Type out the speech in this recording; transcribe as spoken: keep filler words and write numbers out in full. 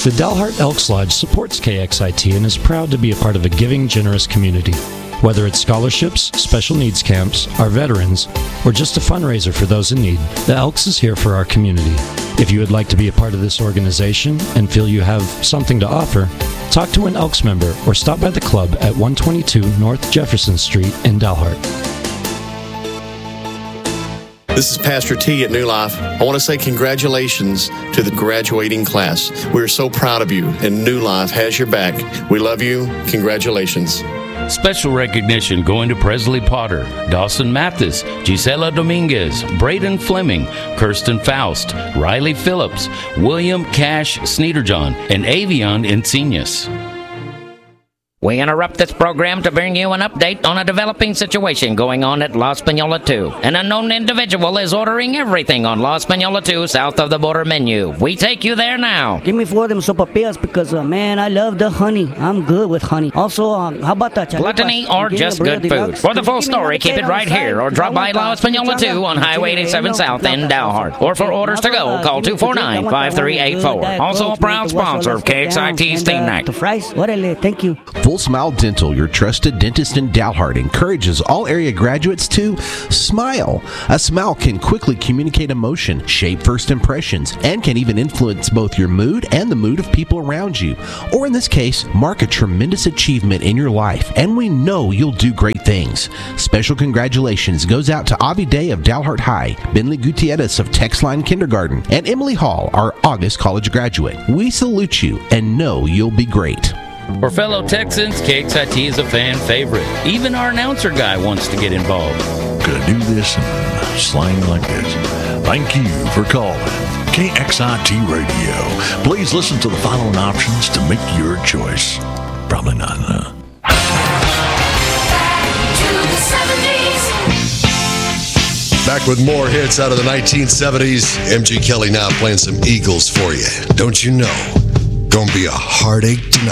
The Dalhart Elks Lodge supports K X I T and is proud to be a part of a giving, generous community. Whether it's scholarships, special needs camps, our veterans, or just a fundraiser for those in need, the Elks is here for our community. If you would like to be a part of this organization and feel you have something to offer, talk to an Elks member or stop by the club at one twenty-two North Jefferson Street in Dalhart. This is Pastor T at New Life. I want to say congratulations to the graduating class. We're so proud of you, and New Life has your back. We love you. Congratulations. Special recognition going to Presley Potter, Dawson Mathis, Gisela Dominguez, Braden Fleming, Kirsten Faust, Riley Phillips, William Cash Sneederjohn, and Avion Insignius. We interrupt this program to bring you an update on a developing situation going on at La Española two. An unknown individual is ordering everything on La Española two south of the border menu. We take you there now. Give me four of them sopapillas because, uh, man, I love the honey. I'm good with honey. Also, um, how about that? Gluttony or just good food? For the full story, keep it right here or drop by La Española two on Highway eighty-seven South in Dalhart. Or for orders to go, call two four nine, five three eight four. Also a proud sponsor of K X I T's Theme Night. The fries? Orale, thank you. Full Smile Dental, your trusted dentist in Dalhart, encourages all area graduates to smile. A smile can quickly communicate emotion, shape first impressions, and can even influence both your mood and the mood of people around you. Or in this case, mark a tremendous achievement in your life, and we know you'll do great things. Special congratulations goes out to Avi Day of Dalhart High, Bentley Gutierrez of Texline Kindergarten, and Emily Hall, our August college graduate. We salute you and know you'll be great. For fellow Texans, K X I T is a fan favorite. Even our announcer guy wants to get involved. Could I do this in slang like this? Thank you for calling K X I T Radio. Please listen to the following options to make your choice. Probably not, huh? Back with more hits out of the nineteen seventies. M G Kelly now playing some Eagles for you. Don't you know? Gonna be a heartache tonight.